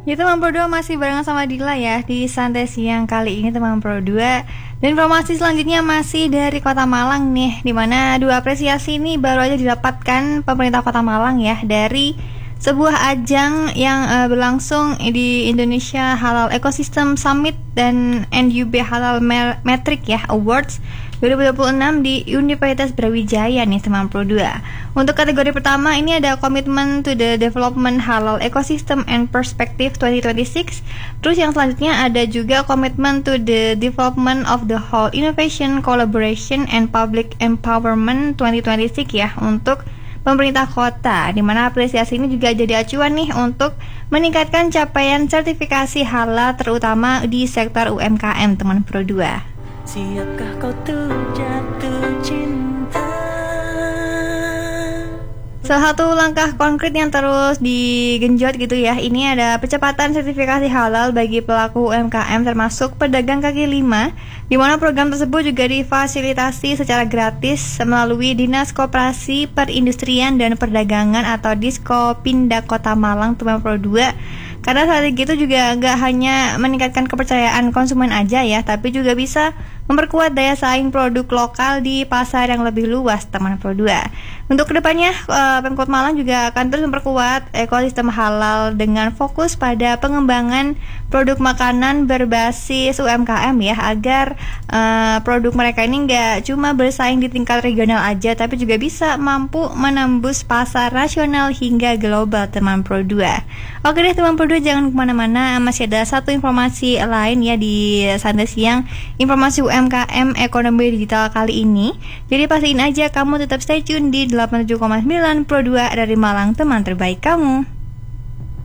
Ya teman Pro 2 masih barengan sama Dila ya di Santai Siang kali ini teman Pro 2. Dan informasi selanjutnya masih dari Kota Malang nih, dimana dua apresiasi ini baru aja didapatkan pemerintah Kota Malang ya dari sebuah ajang yang berlangsung di Indonesia Halal Ecosystem Summit dan NUB Halal Metric ya Awards 2026 di Universitas Brawijaya nih teman Pro 2. Untuk kategori pertama ini ada Commitment to the Development Halal Ecosystem and Perspective 2026. Terus yang selanjutnya ada juga Commitment to the Development of the Whole Innovation, Collaboration and Public Empowerment 2026 ya untuk pemerintah kota, di mana apresiasi ini juga jadi acuan nih untuk meningkatkan capaian sertifikasi halal terutama di sektor UMKM teman Pro 2. Siapkah kau tuh jatuh cinta? Salah satu langkah konkret yang terus digenjot gitu ya, ini ada percepatan sertifikasi halal bagi pelaku UMKM termasuk pedagang kaki lima, di mana program tersebut juga difasilitasi secara gratis melalui Dinas Koperasi Perindustrian dan Perdagangan atau Diskopinda Kota Malang teman Pro 2. Karena saat itu juga nggak hanya meningkatkan kepercayaan konsumen aja ya, tapi juga bisa memperkuat daya saing produk lokal di pasar yang lebih luas teman Pro 2. Untuk kedepannya Pemkot Malang juga akan terus memperkuat ekosistem halal dengan fokus pada pengembangan produk makanan berbasis UMKM ya, agar produk mereka ini nggak cuma bersaing di tingkat regional aja, tapi juga bisa mampu menembus pasar nasional hingga global teman Pro 2. Oke deh teman Pro 2, jangan kemana-mana, masih ada satu informasi lain ya di Santai Siang, informasi UMKM ekonomi digital kali ini. Jadi pastiin aja kamu tetap stay tune di 87,9 Pro 2 dari Malang, teman terbaik kamu.